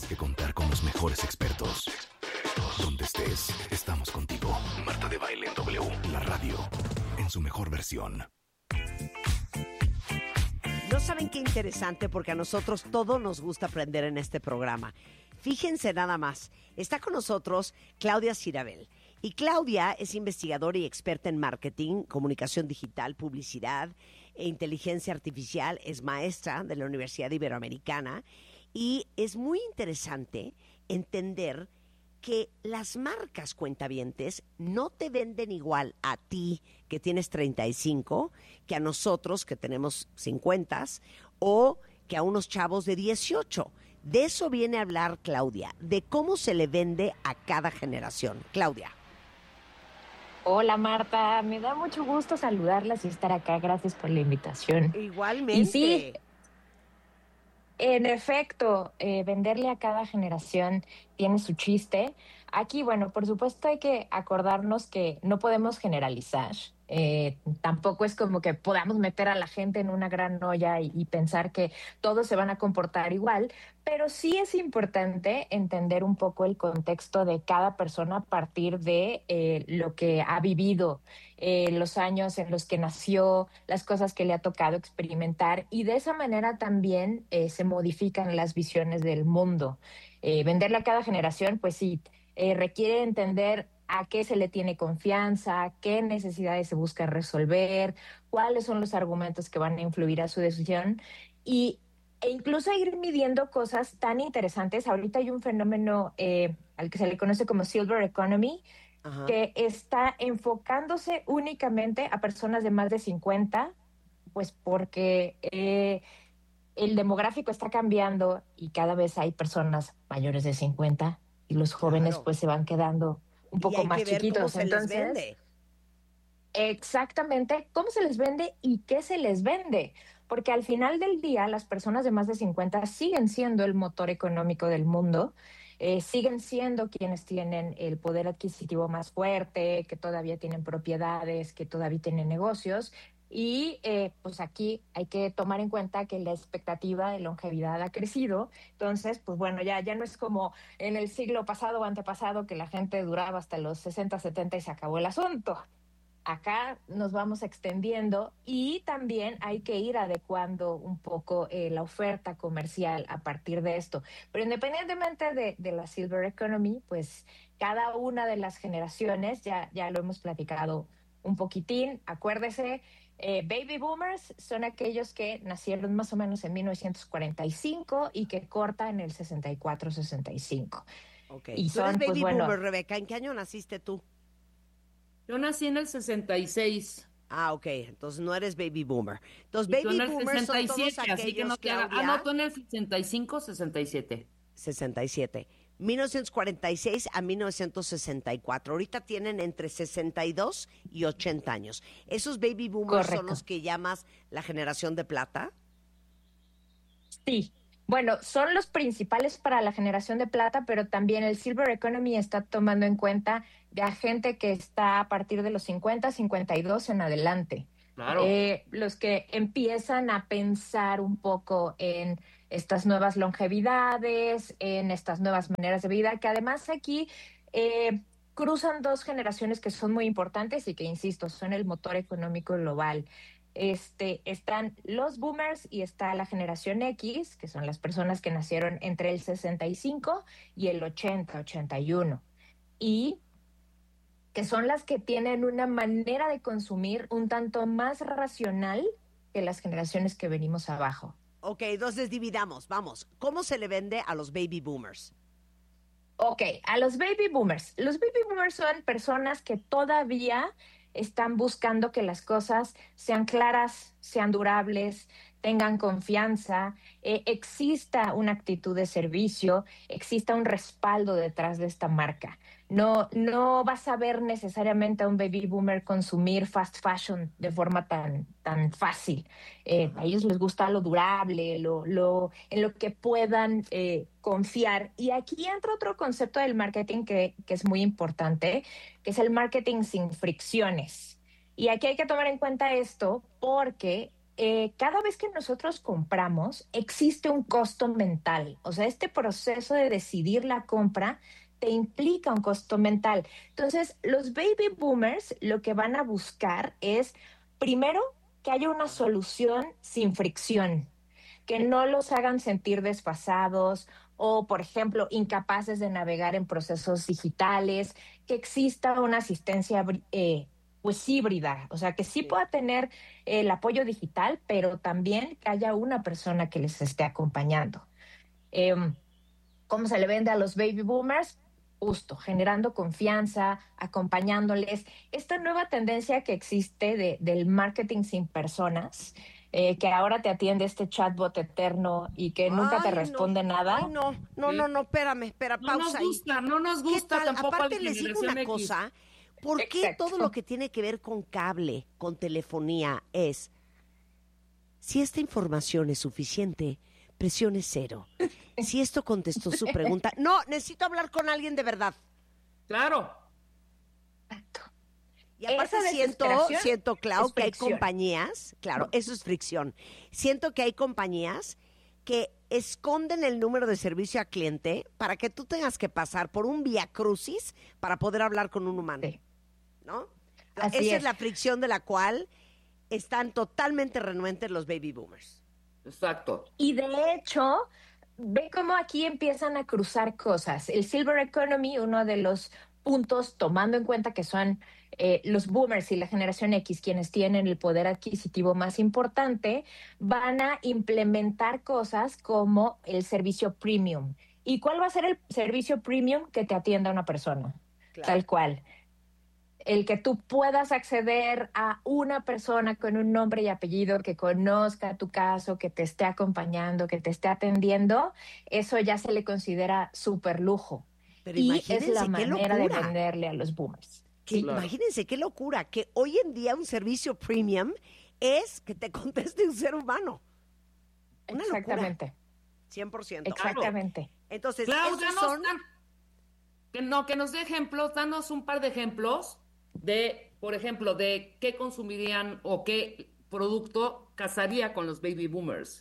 tienes que contar con los mejores expertos. Donde estés, estamos contigo. Marta de Baile en W, la radio, en su mejor versión. No saben qué interesante, porque a nosotros todo nos gusta aprender en este programa. Fíjense nada más, está con nosotros Claudia Cirabel. Y Claudia es investigadora y experta en marketing, comunicación digital, publicidad e inteligencia artificial. Es maestra de la Universidad Iberoamericana. Y es muy interesante entender que las marcas, cuentavientes, no te venden igual a ti, que tienes 35, que a nosotros, que tenemos 50, o que a unos chavos de 18. De eso viene a hablar Claudia, de cómo se le vende a cada generación. Claudia. Hola Marta, me da mucho gusto saludarlas y estar acá. Gracias por la invitación. Igualmente. Y sí, en efecto, venderle a cada generación tiene su chiste. Aquí, bueno, por supuesto hay que acordarnos que no podemos generalizar. Tampoco es como que podamos meter a la gente en una gran olla y pensar que todos se van a comportar igual, pero sí es importante entender un poco el contexto de cada persona a partir de lo que ha vivido, los años en los que nació, las cosas que le ha tocado experimentar, y de esa manera también se modifican las visiones del mundo. Venderle a cada generación, pues sí, requiere entender a qué se le tiene confianza, qué necesidades se busca resolver, cuáles son los argumentos que van a influir a su decisión, e incluso ir midiendo cosas tan interesantes. Ahorita hay un fenómeno al que se le conoce como Silver Economy, Ajá. que está enfocándose únicamente a personas de más de 50, pues porque el demográfico está cambiando y cada vez hay personas mayores de 50 y los jóvenes Claro. pues se van quedando un Y poco hay más que ver cómo chiquitos. se les Entonces, vende. exactamente cómo se les vende y qué se les vende, porque al final del día las personas de más de 50 siguen siendo el motor económico del mundo, siguen siendo quienes tienen el poder adquisitivo más fuerte, que todavía tienen propiedades, que todavía tienen negocios. Y pues aquí hay que tomar en cuenta que la expectativa de longevidad ha crecido. Entonces, pues bueno, ya no es como en el siglo pasado o antepasado que la gente duraba hasta los 60, 70 y se acabó el asunto. Acá nos vamos extendiendo y también hay que ir adecuando un poco la oferta comercial a partir de esto. Pero independientemente de la Silver Economy, pues cada una de las generaciones, ya lo hemos platicado un poquitín, acuérdese, baby boomers son aquellos que nacieron más o menos en 1945 y que cortan el 64-65. Ok. Y Tú eres son, pues baby bueno, boomer, Rebeca. ¿En qué año naciste tú? Yo nací en el 66 Ah, ok. Entonces no eres baby boomer. Entonces, y tú en baby el boomers son todos 67, así que no aquellos, te haga... Ah, Claudia. no, tú en el 65, 67. 67. 1946 a 1964. Ahorita tienen entre 62 y 80 años. ¿Esos baby boomers son correcto. los que llamas la generación de plata? Sí, bueno, son los principales para la generación de plata, pero también el Silver Economy está tomando en cuenta de a gente que está a partir de los 50, 52 en adelante. Claro. Los que empiezan a pensar un poco en estas nuevas longevidades, en estas nuevas maneras de vida, que además aquí cruzan dos generaciones que son muy importantes y que, insisto, son el motor económico global. Están los boomers y está la generación X, que son las personas que nacieron entre el 65 y el 80, 81. Y que son las que tienen una manera de consumir un tanto más racional que las generaciones que venimos abajo. Ok, entonces dividamos. Vamos. ¿Cómo se le vende a los baby boomers? Ok, a los baby boomers. Los baby boomers son personas que todavía están buscando que las cosas sean claras, sean durables, tengan confianza, exista una actitud de servicio, exista un respaldo detrás de esta marca. No vas a ver necesariamente a un baby boomer consumir fast fashion de forma tan fácil. A ellos les gusta lo durable, en lo que puedan confiar. Y aquí entra otro concepto del marketing que es muy importante, que es el marketing sin fricciones. Y aquí hay que tomar en cuenta esto porque cada vez que nosotros compramos, existe un costo mental. O sea, este proceso de decidir la compra te implica un costo mental. Entonces, los baby boomers lo que van a buscar es, primero, que haya una solución sin fricción, que no los hagan sentir desfasados o, por ejemplo, incapaces de navegar en procesos digitales, que exista una asistencia pues híbrida, o sea, que sí pueda tener el apoyo digital, pero también que haya una persona que les esté acompañando. ¿Cómo se le vende a los baby boomers? Justo, generando confianza, acompañándoles. Esta nueva tendencia que existe del marketing sin personas, que ahora te atiende este chatbot eterno y que nunca te responde nada. Ay, no, espérame, pausa ahí. No nos gusta tampoco. Aparte les digo una cosa, ¿por qué Exacto. todo lo que tiene que ver con cable, con telefonía es, si esta información es suficiente, presione 0. Si esto contestó su pregunta, no, necesito hablar con alguien de verdad. Claro. Exacto. Y aparte Esa siento, desesperación Clau, es que hay fricción. compañías, claro, eso es fricción. Siento que hay compañías que esconden el número de servicio a cliente para que tú tengas que pasar por un viacrucis para poder hablar con un humano, Sí. ¿no? Así Esa es es. la fricción de la cual están totalmente renuentes los baby boomers. Exacto. Y de hecho, ve cómo aquí empiezan a cruzar cosas. El Silver Economy, uno de los puntos, tomando en cuenta que son los boomers y la generación X quienes tienen el poder adquisitivo más importante, van a implementar cosas como el servicio premium. ¿Y cuál va a ser el servicio premium? Que te atienda una persona, Claro. tal cual. El que tú puedas acceder a una persona con un nombre y apellido que conozca tu caso, que te esté acompañando, que te esté atendiendo, eso ya se le considera súper lujo. Pero Y imagínense es la qué manera de locura. venderle a los boomers. Que Claro. Imagínense qué locura, que hoy en día un servicio premium es que te conteste un ser humano. Una locura. Exactamente, 100%. exactamente. Entonces, Claudia, esos son... que nos dé ejemplos, danos un par de ejemplos de, por ejemplo, de qué consumirían o qué producto casaría con los baby boomers.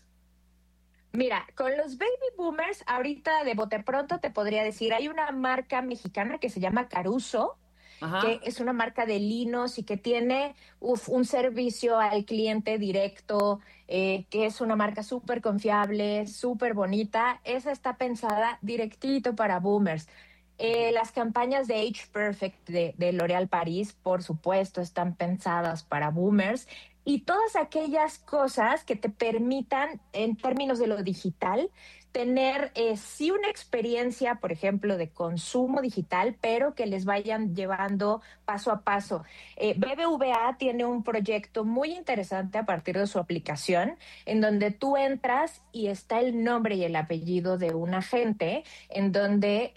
Mira, con los baby boomers, ahorita de bote pronto te podría decir, hay una marca mexicana que se llama Caruso, Ajá. que es una marca de linos y que tiene un servicio al cliente directo, que es una marca súper confiable, súper bonita. Esa está pensada directito para boomers. Las campañas de Age Perfect de L'Oréal París, por supuesto, están pensadas para boomers. Y todas aquellas cosas que te permitan, en términos de lo digital, tener sí una experiencia, por ejemplo, de consumo digital, pero que les vayan llevando paso a paso. BBVA tiene un proyecto muy interesante a partir de su aplicación, en donde tú entras y está el nombre y el apellido de un agente, en donde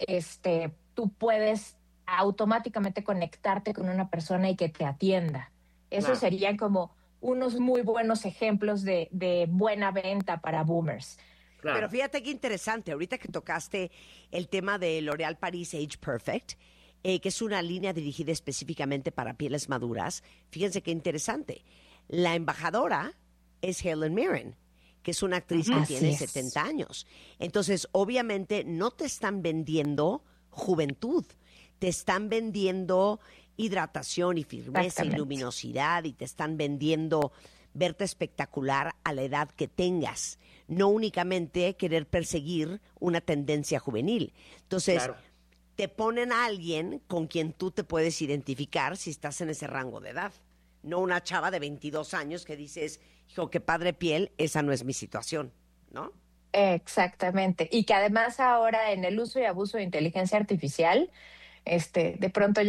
tú puedes automáticamente conectarte con una persona y que te atienda. Eso Claro. serían como unos muy buenos ejemplos de buena venta para boomers. Claro. Pero fíjate qué interesante, ahorita que tocaste el tema de L'Oréal Paris Age Perfect, que es una línea dirigida específicamente para pieles maduras, fíjense qué interesante. La embajadora es Helen Mirren, que es una actriz que Así tiene es. 70 años. Entonces, obviamente, no te están vendiendo juventud, te están vendiendo hidratación y firmeza y Exactamente. luminosidad y te están vendiendo verte espectacular a la edad que tengas, no únicamente querer perseguir una tendencia juvenil. Entonces, Claro. te ponen a alguien con quien tú te puedes identificar si estás en ese rango de edad, no una chava de 22 años que dices, hijo, qué padre piel, esa no es mi situación, ¿no? Exactamente. Y que además ahora en el uso y abuso de inteligencia artificial, de pronto